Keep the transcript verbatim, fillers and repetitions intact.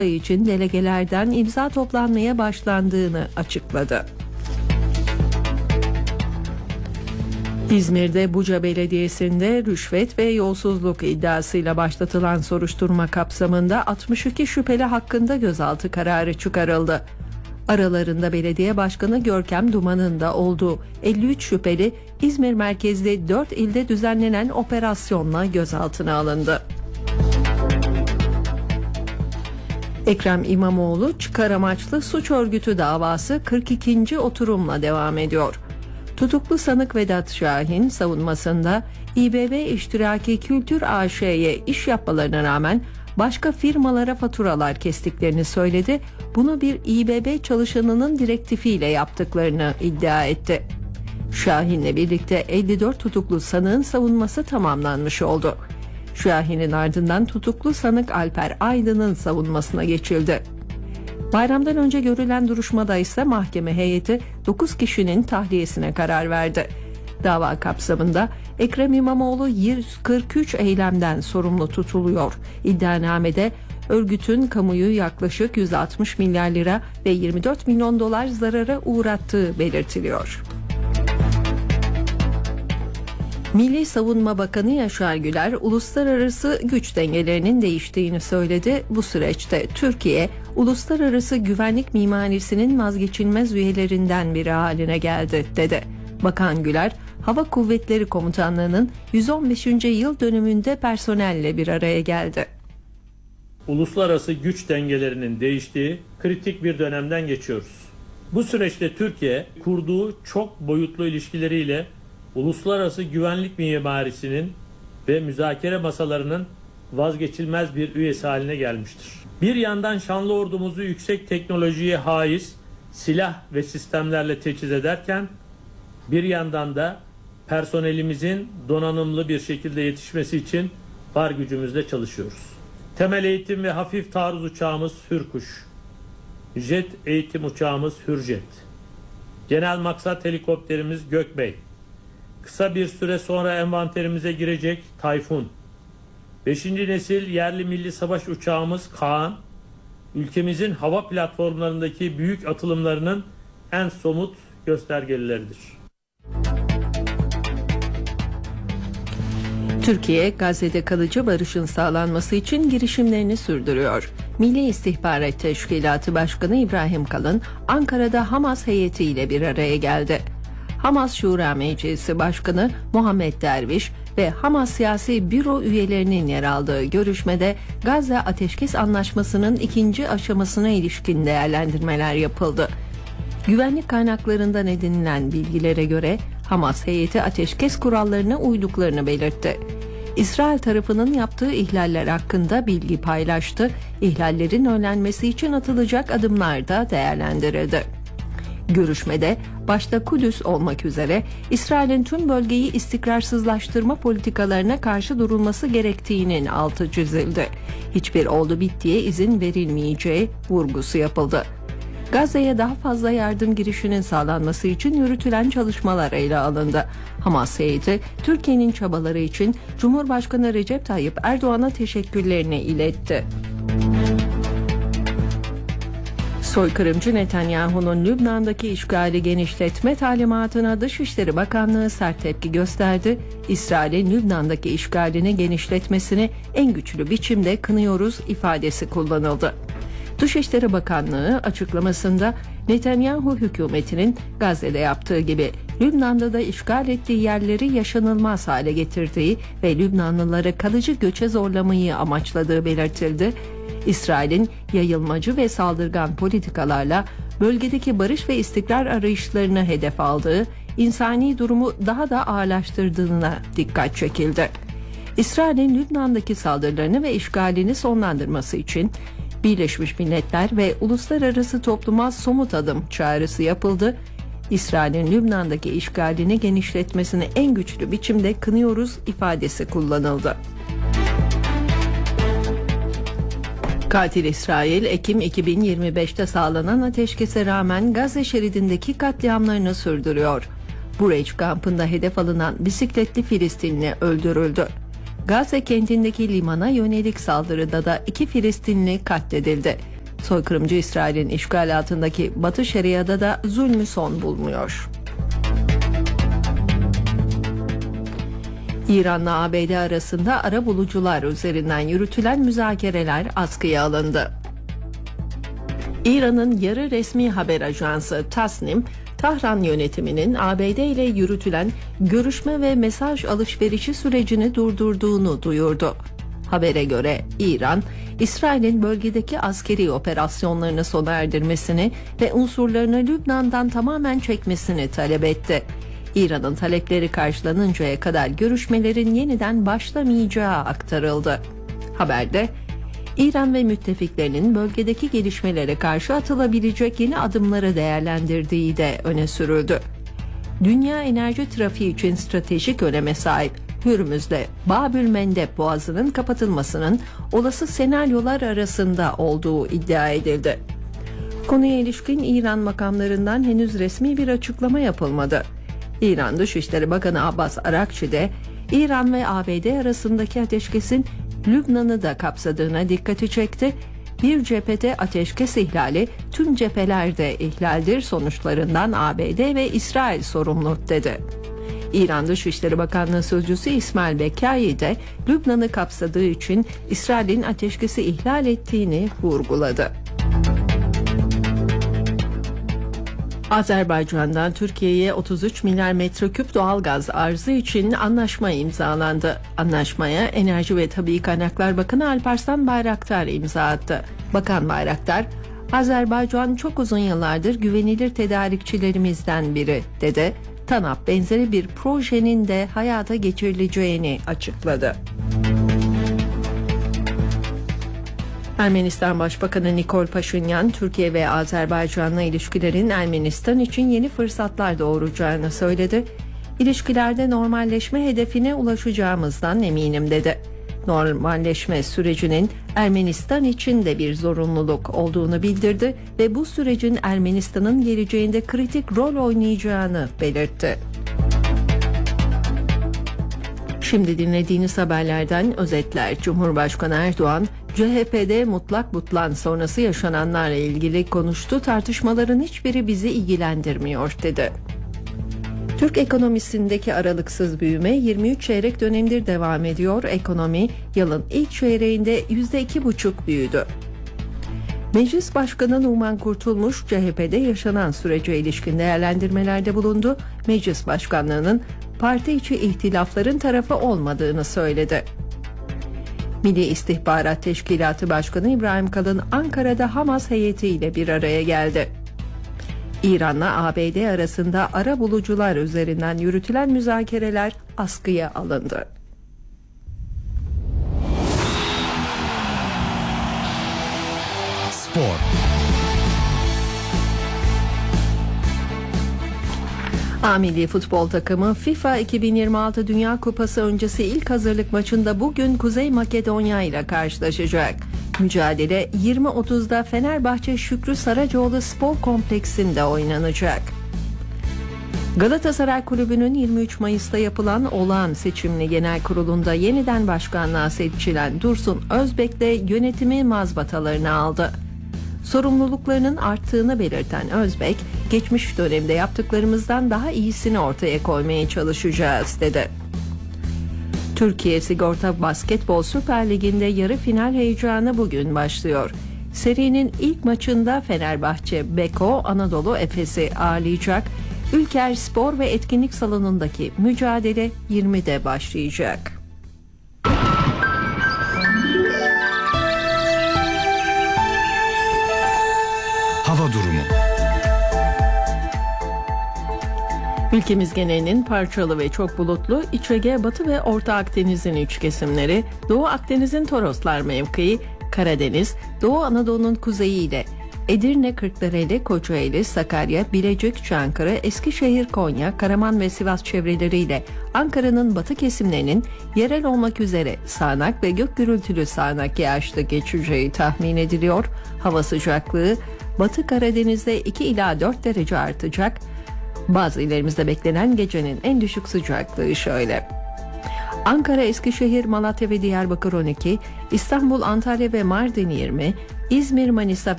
için delegelerden imza toplanmaya başlandığını açıkladı. İzmir'de Buca Belediyesi'nde rüşvet ve yolsuzluk iddiasıyla başlatılan soruşturma kapsamında altmış iki şüpheli hakkında gözaltı kararı çıkarıldı. Aralarında belediye başkanı Görkem Duman'ın da olduğu elli üç şüpheli İzmir merkezli dört ilde düzenlenen operasyonla gözaltına alındı. Ekrem İmamoğlu çıkar amaçlı suç örgütü davası kırk ikinci oturumla devam ediyor. Tutuklu sanık Vedat Şahin savunmasında İBB İştiraki Kültür A Ş'ye iş yapmalarına rağmen başka firmalara faturalar kestiklerini söyledi. Bunu bir İBB çalışanının direktifiyle yaptıklarını iddia etti. Şahin'le birlikte elli dört tutuklu sanığın savunması tamamlanmış oldu. Şahin'in ardından tutuklu sanık Alper Aydın'ın savunmasına geçildi. Bayramdan önce görülen duruşmada ise mahkeme heyeti dokuz kişinin tahliyesine karar verdi. Dava kapsamında Ekrem İmamoğlu yüz kırk üç eylemden sorumlu tutuluyor. İddianamede örgütün kamuyu yaklaşık yüz altmış milyar lira ve yirmi dört milyon dolar zarara uğrattığı belirtiliyor. Milli Savunma Bakanı Yaşar Güler, uluslararası güç dengelerinin değiştiğini söyledi. Bu süreçte Türkiye, uluslararası güvenlik mimarisinin vazgeçilmez üyelerinden biri haline geldi, dedi. Bakan Güler, Hava Kuvvetleri Komutanlığı'nın yüz on beşinci yıl dönümünde personelle bir araya geldi. Uluslararası güç dengelerinin değiştiği kritik bir dönemden geçiyoruz. Bu süreçte Türkiye, kurduğu çok boyutlu ilişkileriyle uluslararası güvenlik mimarisinin ve müzakere masalarının vazgeçilmez bir üyesi haline gelmiştir. Bir yandan şanlı ordumuzu yüksek teknolojiye haiz silah ve sistemlerle teçhiz ederken, bir yandan da personelimizin donanımlı bir şekilde yetişmesi için var gücümüzle çalışıyoruz. Temel eğitim ve hafif taarruz uçağımız Hürkuş, jet eğitim uçağımız Hürjet, genel maksat helikopterimiz Gökbey, kısa bir süre sonra envanterimize girecek Tayfun, beşinci nesil yerli milli savaş uçağımız Kaan, ülkemizin hava platformlarındaki büyük atılımlarının en somut göstergelileridir. Türkiye, Gazze'de kalıcı barışın sağlanması için girişimlerini sürdürüyor. Milli İstihbarat Teşkilatı Başkanı İbrahim Kalın, Ankara'da Hamas heyetiyle bir araya geldi. Hamas Şura Meclisi Başkanı Muhammed Derviş ve Hamas Siyasi Büro üyelerinin yer aldığı görüşmede Gazze Ateşkes Anlaşması'nın ikinci aşamasına ilişkin değerlendirmeler yapıldı. Güvenlik kaynaklarından edinilen bilgilere göre Hamas heyeti ateşkes kurallarına uyduklarını belirtti. İsrail tarafının yaptığı ihlaller hakkında bilgi paylaştı. İhlallerin önlenmesi için atılacak adımlar da değerlendirildi. Görüşmede başta Kudüs olmak üzere İsrail'in tüm bölgeyi istikrarsızlaştırma politikalarına karşı durulması gerektiğinin altı çizildi. Hiçbir oldu bittiye izin verilmeyeceği vurgusu yapıldı. Gazze'ye daha fazla yardım girişinin sağlanması için yürütülen çalışmalar ele alındı. Hamas heyeti Türkiye'nin çabaları için Cumhurbaşkanı Recep Tayyip Erdoğan'a teşekkürlerini iletti. Soykırımcı Netanyahu'nun Lübnan'daki işgali genişletme talimatına Dışişleri Bakanlığı sert tepki gösterdi. İsrail'in Lübnan'daki işgalini genişletmesini en güçlü biçimde kınıyoruz ifadesi kullanıldı. Dışişleri Bakanlığı açıklamasında Netanyahu hükümetinin Gazze'de yaptığı gibi Lübnan'da da işgal ettiği yerleri yaşanılmaz hale getirdiği ve Lübnanlıları kalıcı göçe zorlamayı amaçladığı belirtildi. İsrail'in yayılmacı ve saldırgan politikalarla bölgedeki barış ve istikrar arayışlarını hedef aldığı, insani durumu daha da ağırlaştırdığına dikkat çekildi. İsrail'in Lübnan'daki saldırılarını ve işgalini sonlandırması için Birleşmiş Milletler ve uluslararası topluma somut adım çağrısı yapıldı. İsrail'in Lübnan'daki işgalini genişletmesini en güçlü biçimde kınıyoruz ifadesi kullanıldı. Katil İsrail, Ekim iki bin yirmi beşte sağlanan ateşkese rağmen Gazze şeridindeki katliamlarını sürdürüyor. Bureç kampında hedef alınan bisikletli Filistinli öldürüldü. Gazze kentindeki limana yönelik saldırıda da iki Filistinli katledildi. Soykırımcı İsrail'in işgal altındaki Batı Şeria'da da zulmü son bulmuyor. İran'la A B D arasında arabulucular üzerinden yürütülen müzakereler askıya alındı. İran'ın yarı resmi haber ajansı Tasnim, Tahran yönetiminin A B D ile yürütülen görüşme ve mesaj alışverişi sürecini durdurduğunu duyurdu. Habere göre İran, İsrail'in bölgedeki askeri operasyonlarını sona erdirmesini ve unsurlarını Lübnan'dan tamamen çekmesini talep etti. İran'ın talepleri karşılanıncaya kadar görüşmelerin yeniden başlamayacağı aktarıldı. Haberde, İran ve müttefiklerinin bölgedeki gelişmelere karşı atılabilecek yeni adımları değerlendirdiği de öne sürüldü. Dünya enerji trafiği için stratejik öneme sahip Hürmüz'de Babül Mendeb Boğazı'nın kapatılmasının olası senaryolar arasında olduğu iddia edildi. Konuya ilişkin İran makamlarından henüz resmi bir açıklama yapılmadı. İran Dışişleri Bakanı Abbas Arakçi de İran ve A B D arasındaki ateşkesin Lübnan'ı da kapsadığına dikkati çekti. Bir cephede ateşkes ihlali tüm cephelerde ihlaldir sonuçlarından A B D ve İsrail sorumlu dedi. İran Dışişleri Bakanlığı Sözcüsü İsmail Bekkâi de Lübnan'ı kapsadığı için İsrail'in ateşkesi ihlal ettiğini vurguladı. Azerbaycan'dan Türkiye'ye otuz üç milyar metreküp doğalgaz arzı için anlaşma imzalandı. Anlaşmaya Enerji ve Tabii Kaynaklar Bakanı Alparslan Bayraktar imza attı. Bakan Bayraktar, Azerbaycan çok uzun yıllardır güvenilir tedarikçilerimizden biri dedi. TANAP benzeri bir projenin de hayata geçirileceğini açıkladı. Ermenistan Başbakanı Nikol Paşinyan, Türkiye ve Azerbaycan'la ilişkilerin Ermenistan için yeni fırsatlar doğuracağını söyledi. İlişkilerde normalleşme hedefine ulaşacağımızdan eminim dedi. Normalleşme sürecinin Ermenistan için de bir zorunluluk olduğunu bildirdi ve bu sürecin Ermenistan'ın geleceğinde kritik rol oynayacağını belirtti. Şimdi dinlediğiniz haberlerden özetler. Cumhurbaşkanı Erdoğan, C H P'de mutlak butlan sonrası yaşananlarla ilgili konuştu. Tartışmaların hiçbiri bizi ilgilendirmiyor dedi. Türk ekonomisindeki aralıksız büyüme yirmi üç çeyrek dönemdir devam ediyor. Ekonomi yılın ilk çeyreğinde yüzde iki buçuk büyüdü. Meclis Başkanı Numan Kurtulmuş, C H P'de yaşanan sürece ilişkin değerlendirmelerde bulundu. Meclis Başkanlığı'nın parti içi ihtilafların tarafı olmadığını söyledi. Milli İstihbarat Teşkilatı Başkanı İbrahim Kalın Ankara'da Hamas heyetiyle bir araya geldi. İran'la A B D arasında arabulucular üzerinden yürütülen müzakereler askıya alındı. Spor. A Milli Futbol Takımı FIFA iki bin yirmi altı Dünya Kupası öncesi ilk hazırlık maçında bugün Kuzey Makedonya ile karşılaşacak. Mücadele yirmi otuzda Fenerbahçe Şükrü Saracoğlu Spor Kompleksinde oynanacak. Galatasaray Kulübü'nün yirmi üç Mayıs'ta yapılan olağan seçimli genel kurulunda yeniden başkanlığa seçilen Dursun Özbek de yönetimi mazbatalarına aldı. Sorumluluklarının arttığını belirten Özbek, geçmiş dönemde yaptıklarımızdan daha iyisini ortaya koymaya çalışacağız dedi. Türkiye Sigorta Basketbol Süper Ligi'nde yarı final heyecanı bugün başlıyor. Serinin ilk maçında Fenerbahçe Beko Anadolu Efes'i ağırlayacak. Ülker Spor ve Etkinlik Salonu'ndaki mücadele yirmide başlayacak. Hava durumu. Ülkemiz genelinin parçalı ve çok bulutlu, İç Ege, Batı ve Orta Akdeniz'in iç kesimleri, Doğu Akdeniz'in Toroslar mevkii, Karadeniz, Doğu Anadolu'nun kuzeyi ile Edirne, Kırklareli, Kocaeli, Sakarya, Bilecik, Çankırı, Eskişehir, Konya, Karaman ve Sivas çevreleriyle Ankara'nın batı kesimlerinin yerel olmak üzere sağanak ve gök gürültülü sağanak yağışlı geçeceği tahmin ediliyor. Hava sıcaklığı Batı Karadeniz'de iki ila dört derece artacak. Bazı illerimizde beklenen gecenin en düşük sıcaklığı şöyle: Ankara, Eskişehir, Malatya ve Diyarbakır on iki, İstanbul, Antalya ve Mardin yirmi, İzmir, Manisa